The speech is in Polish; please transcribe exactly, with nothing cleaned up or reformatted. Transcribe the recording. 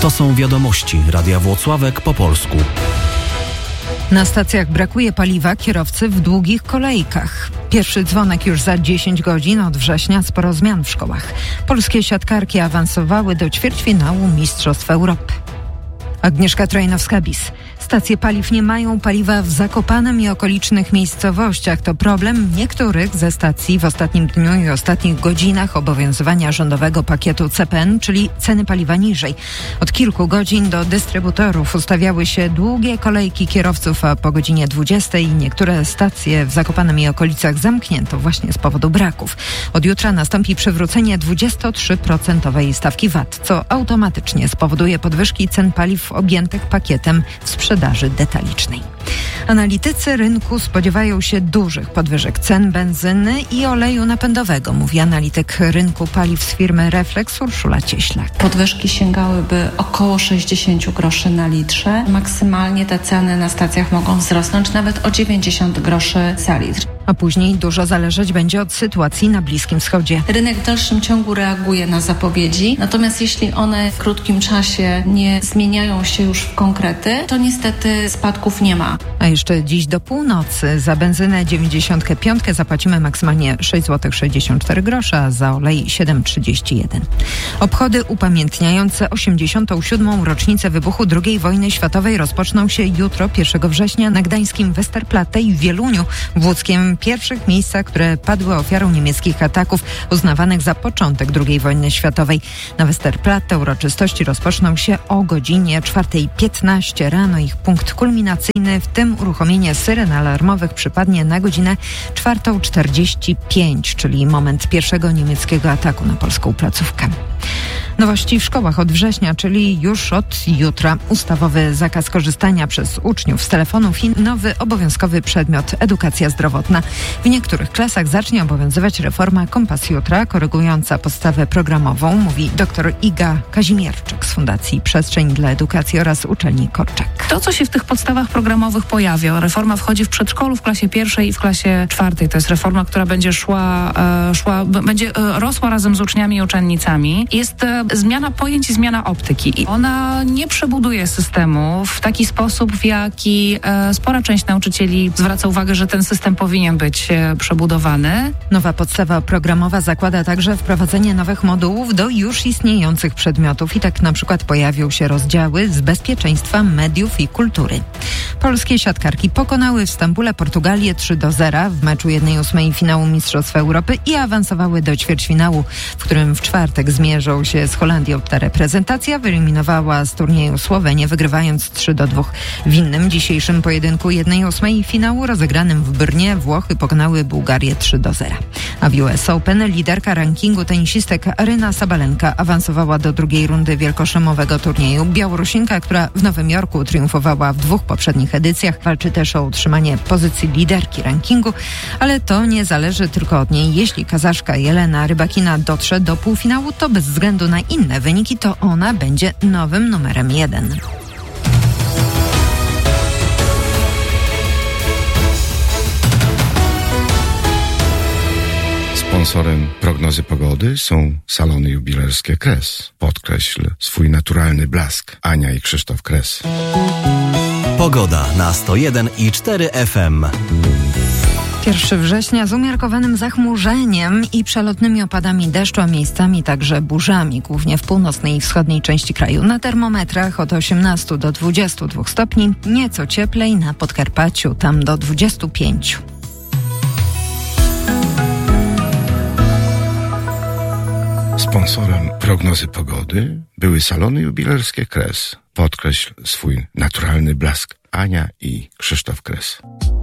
To są wiadomości Radia Włocławek po polsku. Na stacjach brakuje paliwa, kierowcy w długich kolejkach. Pierwszy dzwonek już za dziesięć godzin. Od września sporo zmian w szkołach. Polskie siatkarki awansowały do ćwierćfinału Mistrzostw Europy. Agnieszka Trojnowska-Bis. Stacje paliw nie mają paliwa w Zakopanem i okolicznych miejscowościach. To problem niektórych ze stacji w ostatnim dniu i ostatnich godzinach obowiązywania rządowego pakietu C P N, czyli ceny paliwa niżej. Od kilku godzin do dystrybutorów ustawiały się długie kolejki kierowców, a po godzinie dwudziestej niektóre stacje w Zakopanem i okolicach zamknięto właśnie z powodu braków. Od jutra nastąpi przywrócenie dwudziestotrzyprocentowej stawki V A T, co automatycznie spowoduje podwyżki cen paliw objętych pakietem w sprzedaży detalicznej. Analitycy rynku spodziewają się dużych podwyżek cen benzyny i oleju napędowego, mówi analityk rynku paliw z firmy Reflex Urszula Cieślak. Podwyżki sięgałyby około sześćdziesiąt groszy na litrze. Maksymalnie te ceny na stacjach mogą wzrosnąć nawet o dziewięćdziesiąt groszy za litr. A później dużo zależeć będzie od sytuacji na Bliskim Wschodzie. Rynek w dalszym ciągu reaguje na zapowiedzi, natomiast jeśli one w krótkim czasie nie zmieniają się już w konkrety, to niestety spadków nie ma. A jeszcze dziś do północy za benzynę dziewięćdziesiąt pięć zapłacimy maksymalnie sześć złotych sześćdziesiąt cztery grosze, a za olej siedem złotych trzydzieści jeden. Obchody upamiętniające osiemdziesiątą siódmą rocznicę wybuchu drugiej wojny światowej rozpoczną się jutro, pierwszego września, na gdańskim Westerplatte i w Wieluniu, w łódzkiem, pierwszych miejscach, które padły ofiarą niemieckich ataków uznawanych za początek drugiej wojny światowej. Na Westerplatte uroczystości rozpoczną się o godzinie czwarta piętnaście rano. Ich punkt kulminacyjny, w tym uruchomienie syren alarmowych, przypadnie na godzinę czwarta czterdzieści pięć, czyli moment pierwszego niemieckiego ataku na polską placówkę. Nowości w szkołach od września, czyli już od jutra. Ustawowy zakaz korzystania przez uczniów z telefonów i nowy obowiązkowy przedmiot edukacja zdrowotna. W niektórych klasach zacznie obowiązywać reforma Kompas Jutra, korygująca podstawę programową, mówi dr Iga Kazimierczyk z Fundacji Przestrzeń dla Edukacji oraz uczelni Korczak. To, co się w tych podstawach programowych pojawia, reforma wchodzi w przedszkolu, w klasie pierwszej i w klasie czwartej. To jest reforma, która będzie szła, e, szła będzie e, rosła razem z uczniami i uczennicami. Jest e, zmiana pojęć i zmiana optyki. I ona nie przebuduje systemu w taki sposób, w jaki e, spora część nauczycieli zwraca uwagę, że ten system powinien być e, przebudowany. Nowa podstawa programowa zakłada także wprowadzenie nowych modułów do już istniejących przedmiotów i tak na przykład pojawią się rozdziały z bezpieczeństwa, mediów i kultury. Polskie siatkarki pokonały w Stambule Portugalię trzy do zera w meczu jednej ósmej finału Mistrzostw Europy i awansowały do ćwierćfinału, w którym w czwartek zmierzą się z Holandią. Ta reprezentacja wyeliminowała z turnieju Słowenię, wygrywając trzy do dwóch. W innym dzisiejszym pojedynku jednej ósmej finału rozegranym w Brnie Włochy pokonały Bułgarię trzy do zera. A w U S Open liderka rankingu tenisistek Aryna Sabalenka awansowała do drugiej rundy wielkoszlemowego turnieju. Białorusinka, która w Nowym Jorku triumfowała w dwóch poprzednich edycjach, walczy też o utrzymanie pozycji liderki rankingu, ale to nie zależy tylko od niej. Jeśli Kazaszka Jelena Rybakina dotrze do półfinału, to bez względu na inne wyniki, to ona będzie nowym numerem jeden. Sponsorem prognozy pogody są salony jubilerskie Kres. Podkreśl swój naturalny blask. Ania i Krzysztof Kres. Pogoda na sto jeden i cztery F M. pierwszego września z umiarkowanym zachmurzeniem i przelotnymi opadami deszczu, a miejscami także burzami, głównie w północnej i wschodniej części kraju. Na termometrach od osiemnastu do dwudziestu dwóch stopni, nieco cieplej na Podkarpaciu, tam do dwudziestu pięciu. Sponsorem prognozy pogody były salony jubilerskie Kres. Podkreśl swój naturalny blask. Ania i Krzysztof Kres.